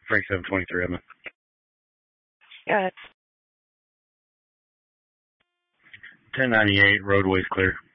Frank 723, I'm in. Got it. 1098, roadway's clear.